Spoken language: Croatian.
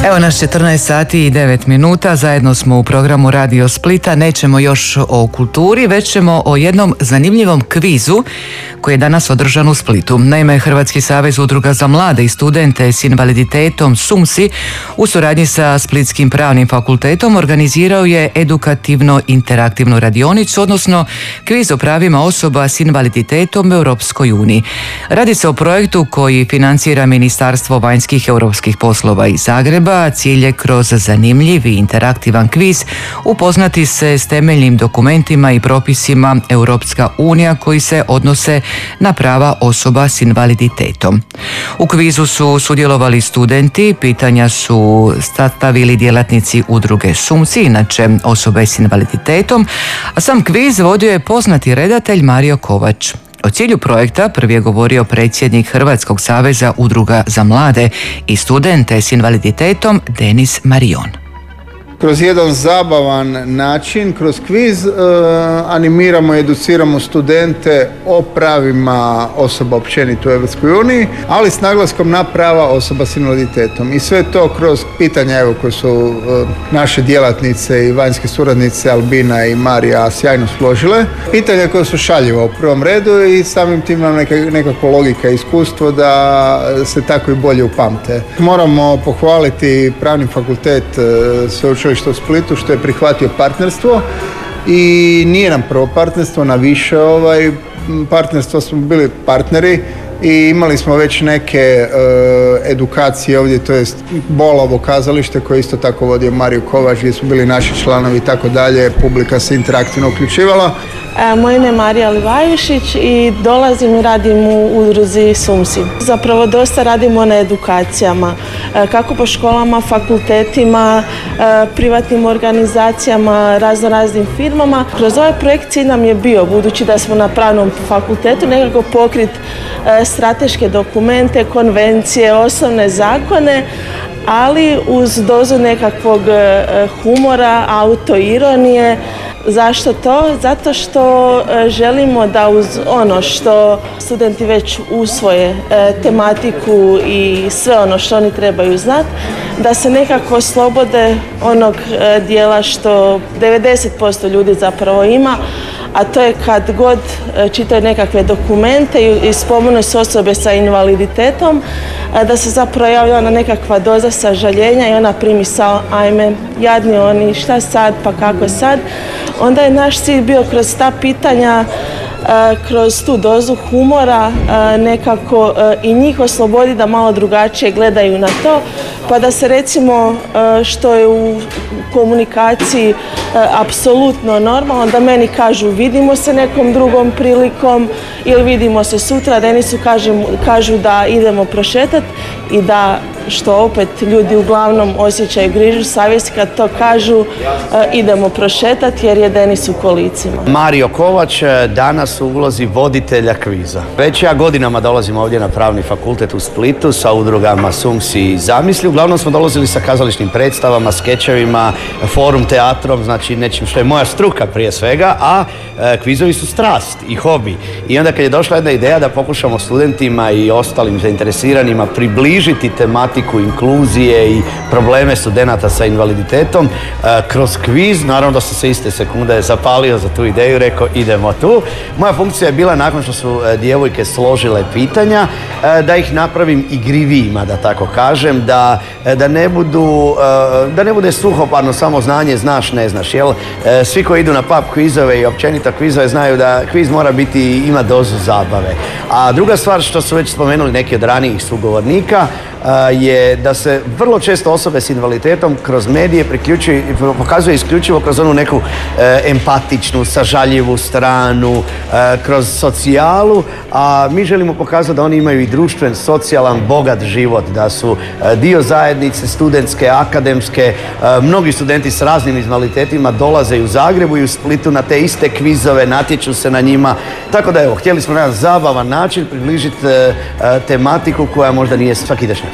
Evo nas 14 sati i 9 minuta, zajedno smo u programu Radio Splita. Nećemo još o kulturi, već ćemo o jednom zanimljivom kvizu koji je danas održan u Splitu. Naime, Hrvatski savez udruga za mlade i studente s invaliditetom SUMSI u suradnji sa Splitskim pravnim fakultetom organizirao je edukativno-interaktivnu radionicu, odnosno kviz o pravima osoba s invaliditetom u Europskoj uniji. Radi se o projektu koji financira Ministarstvo vanjskih europskih poslova iz Zagreba. Cilj je kroz zanimljiv i interaktivan kviz upoznati se s temeljnim dokumentima i propisima Europska unija koji se odnose na prava osoba s invaliditetom. U kvizu su sudjelovali studenti, pitanja su sastavili djelatnici udruge SUMSI, inače osobe s invaliditetom, a sam kviz vodio je poznati redatelj Mario Kovač. O cilju projekta prvi je govorio predsjednik Hrvatskog saveza udruga za mlade i studente s invaliditetom Denis Marion. Kroz jedan zabavan način, kroz kviz, animiramo i educiramo studente o pravima osoba općenito u EU, ali s naglaskom na prava osoba s invaliditetom. I sve to kroz pitanja koje su naše djelatnice i vanjske suradnice Albina i Marija sjajno složile. Pitanja koja su šaljiva u prvom redu i samim tim nam nekakva logika i iskustvo da se tako i bolje upamte. Moramo pohvaliti Pravni fakultet Sveučilišta u Splitu što je prihvatio partnerstvo i nije nam prvo partnerstvo, na više partnerstvo smo bili partneri i imali smo već neke edukacije ovdje, to jest Bolovo kazalište koje isto tako vodio Mario Kovač gdje su bili naši članovi i tako dalje, publika se interaktivno uključivala. Moje ime je Marija Livajušić i dolazim i radim u udruzi SUMSI. Zapravo dosta radimo na edukacijama, kako po školama, fakultetima, privatnim organizacijama, raznim firmama. Kroz ovaj projekt cilj nam je bio, budući da smo na pravnom fakultetu, nekako pokriti strateške dokumente, konvencije, osnovne zakone, ali uz dozu nekakvog humora, autoironije. Zašto to? Zato što želimo da uz ono što studenti već usvoje, tematiku i sve ono što oni trebaju znati, da se nekako oslobode onog dijela što 90% ljudi zapravo ima, a to je kad god čitaju nekakve dokumente i spomenu se osobe sa invaliditetom, da se zapravo javlja ona nekakva doza sažaljenja i ona primisao, ajme, jadni oni, šta sad, pa kako sad. Onda je naš cilj bio kroz ta pitanja, kroz tu dozu humora nekako i njih oslobodi da malo drugačije gledaju na to, pa da se recimo što je u komunikaciji apsolutno normalno, da meni kažu vidimo se nekom drugom prilikom ili vidimo se sutra, Denisu kažu da idemo prošetati i da što opet ljudi uglavnom osjećaju grižu savjesti kad to kažu idemo prošetati jer je Denis u kolicima. Mario Kovač danas u ulozi voditelja kviza. Već ja godinama dolazim ovdje na Pravni fakultet u Splitu sa udrugama SUMSI i Zamisli. Uglavnom smo dolazili sa kazališnim predstavama, skečevima, forum teatrom, znači nečim što je moja struka prije svega, a kvizovi su strast i hobi. I onda kad je došla jedna ideja da pokušamo studentima i ostalim zainteresiranima približiti tematiku inkluzije i probleme studenata sa invaliditetom kroz kviz, naravno da sam se iste sekunde zapalio za tu ideju, rekao idemo tu. Moja funkcija je bila, nakon što su djevojke složile pitanja, da ih napravim igrivijima, da tako kažem, da ne bude suhoparno samo znanje znaš, ne znaš, jel? Svi koji idu na pub kvizove i općenito kvizove znaju da kviz mora ima dozu zabave. A druga stvar što su već spomenuli neki od ranijih sugovornika je da se vrlo često osobe s invaliditetom kroz medije pokazuje isključivo kroz onu neku empatičnu, sažaljivu stranu, kroz socijalu, a mi želimo pokazati da oni imaju i društven, socijalan, bogat život, da su dio zajednice studentske, akademske. Mnogi studenti s raznim invaliditetima dolaze i u Zagrebu i u Splitu na te iste kvizove, natječu se na njima. Tako da evo, htjeli smo na jedan zabavan način približiti tematiku koja možda nije svakidašnja.